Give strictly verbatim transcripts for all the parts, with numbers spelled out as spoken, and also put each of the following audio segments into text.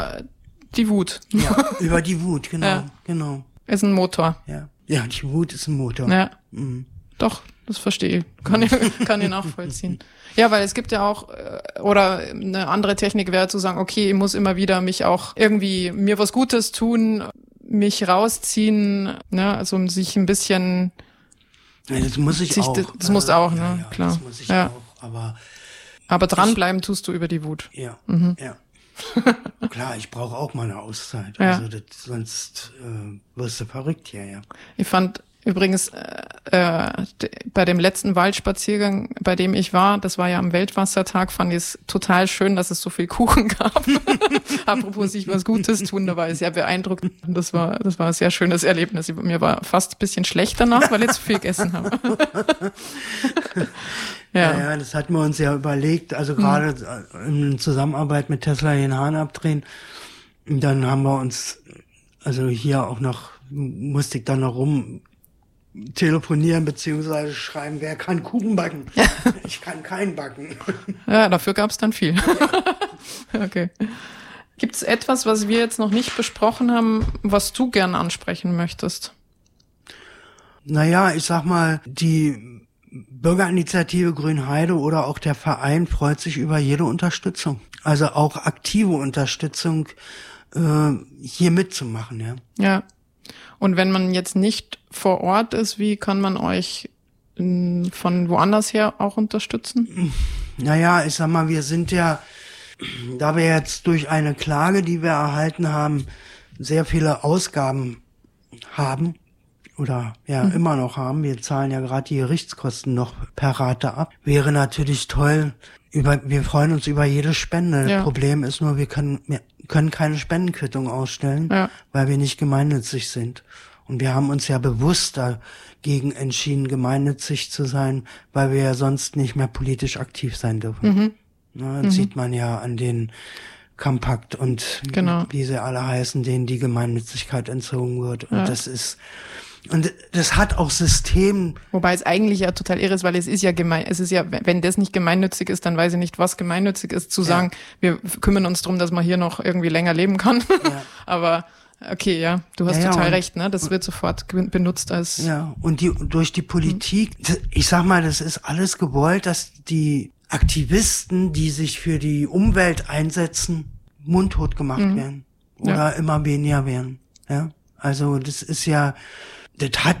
Die Wut. Ja, über die Wut, genau, ja. genau. Ist ein Motor. Ja, ja, die Wut ist ein Motor. Ja, mhm. Doch, das verstehe ich. Kann ich, kann ich nachvollziehen. Ja, weil es gibt ja auch, oder eine andere Technik wäre zu sagen, okay, ich muss immer wieder mich auch irgendwie, mir was Gutes tun, mich rausziehen, ne, also um sich ein bisschen... Ja, das muss ich sich, auch. Das, das musst du auch, ja, ne, ja, klar. Das muss ich ja. auch, aber... Aber dranbleiben tust du über die Wut. Ja, mhm. ja. Klar, ich brauche auch mal eine Auszeit. Ja. Also das, sonst äh, wirst du verrückt hier, ja. Ich fand übrigens äh, äh, bei dem letzten Waldspaziergang, bei dem ich war, das war ja am Weltwassertag, fand ich es total schön, dass es so viel Kuchen gab. Apropos sich was Gutes tun, da war ich sehr beeindruckt. Das war, das war ein sehr schönes Erlebnis. Mir war fast ein bisschen schlecht danach, weil ich zu viel gegessen habe. Ja. ja, das hatten wir uns ja überlegt, also gerade mhm. in Zusammenarbeit mit Tesla den Hahn abdrehen. Und dann haben wir uns, also hier auch noch, musste ich dann noch rum telefonieren beziehungsweise schreiben, wer kann Kuchen backen? Ja. Ich kann keinen backen. Ja, dafür gab es dann viel. Okay. Gibt es etwas, was wir jetzt noch nicht besprochen haben, was du gern ansprechen möchtest? Naja, ich sag mal, die Bürgerinitiative Grünheide oder auch der Verein freut sich über jede Unterstützung. Also auch aktive Unterstützung, äh, hier mitzumachen, ja. Ja. Und wenn man jetzt nicht vor Ort ist, wie kann man euch in, von woanders her auch unterstützen? Naja, ich sag mal, wir sind ja, da wir jetzt durch eine Klage, die wir erhalten haben, sehr viele Ausgaben haben, oder ja mhm. immer noch haben, wir zahlen ja gerade die Gerichtskosten noch per Rate ab, wäre natürlich toll, über, wir freuen uns über jede Spende. Ja. Das Problem ist nur, wir können, wir können keine Spendenquittung ausstellen, ja. weil wir nicht gemeinnützig sind. Und wir haben uns ja bewusst dagegen entschieden, gemeinnützig zu sein, weil wir ja sonst nicht mehr politisch aktiv sein dürfen. Mhm. Na, das mhm. sieht man ja an den Compact und genau. wie sie alle heißen, denen die Gemeinnützigkeit entzogen wird. Und ja. das ist Und das hat auch System. Wobei es eigentlich ja total irre ist, weil es ist ja gemein, es ist ja, wenn das nicht gemeinnützig ist, dann weiß ich nicht, was gemeinnützig ist, zu ja. sagen, wir kümmern uns drum, dass man hier noch irgendwie länger leben kann. Ja. Aber okay, ja, du hast ja, total ja, recht, ne? Das wird sofort benutzt als. Ja, und die durch die Politik, ich sag mal, das ist alles gewollt, dass die Aktivisten, die sich für die Umwelt einsetzen, mundtot gemacht mhm. werden. Oder ja. immer weniger werden. Ja. Also das ist ja, das hat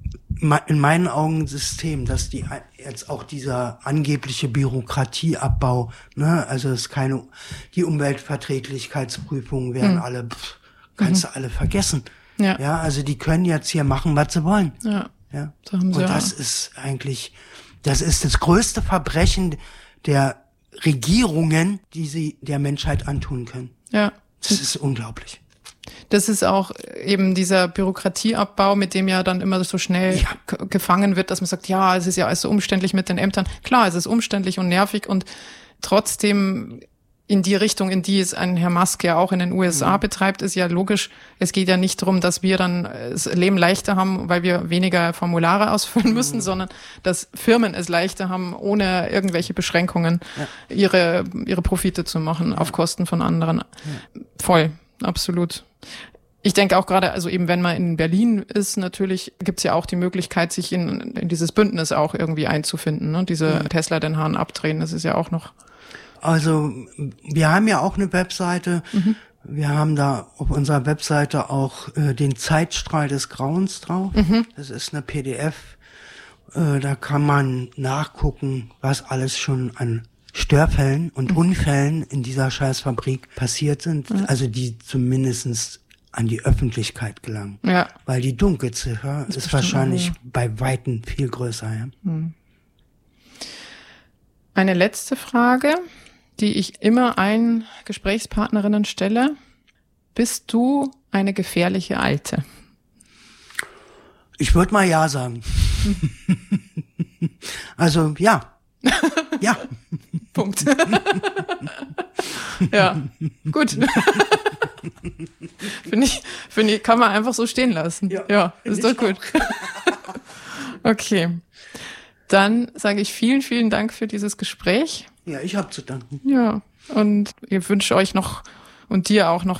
in meinen Augen ein System, dass die jetzt auch dieser angebliche Bürokratieabbau, ne, also es keine, die Umweltverträglichkeitsprüfungen werden mhm. alle, pff, kannst mhm. du alle vergessen. Ja. Ja, also die können jetzt hier machen, was sie wollen. Ja. Ja. So haben sie Und das ja. ist eigentlich, das ist das größte Verbrechen der Regierungen, die sie der Menschheit antun können. Ja. Das ist unglaublich. Das ist auch eben dieser Bürokratieabbau, mit dem ja dann immer so schnell ja. k- gefangen wird, dass man sagt, ja, es ist ja alles so umständlich mit den Ämtern. Klar, es ist umständlich und nervig und trotzdem in die Richtung, in die es ein Herr Musk ja auch in den U S A mhm. betreibt, ist ja logisch. Es geht ja nicht darum, dass wir dann das Leben leichter haben, weil wir weniger Formulare ausfüllen müssen, mhm. sondern dass Firmen es leichter haben, ohne irgendwelche Beschränkungen ja. ihre ihre Profite zu machen ja. auf Kosten von anderen. Ja. Voll, absolut. Ich denke auch gerade, also eben wenn man in Berlin ist, natürlich gibt's ja auch die Möglichkeit, sich in, in dieses Bündnis auch irgendwie einzufinden. Ne? Diese mhm. Tesla den Hahn abdrehen, das ist ja auch noch... Also wir haben ja auch eine Webseite. Mhm. Wir haben da auf unserer Webseite auch äh, den Zeitstrahl des Grauens drauf. Mhm. Das ist eine P D F. Äh, da kann man nachgucken, was alles schon an Störfällen und mhm. Unfällen in dieser Scheißfabrik passiert sind. Mhm. Also die zumindestens an die Öffentlichkeit gelangen. Ja. Weil die Dunkelziffer ist, ist wahrscheinlich auch, ja. bei Weitem viel größer. Ja. Mhm. Eine letzte Frage, die ich immer allen Gesprächspartnerinnen stelle. Bist du eine gefährliche Alte? Ich würde mal ja sagen. Also ja. Ja. Punkt. Ja, gut. Finde ich, finde ich, kann man einfach so stehen lassen. Ja, ja ist doch gut. Okay. Dann sage ich vielen, vielen Dank für dieses Gespräch. Ja, ich habe zu danken. Ja, und ich wünsche euch noch und dir auch noch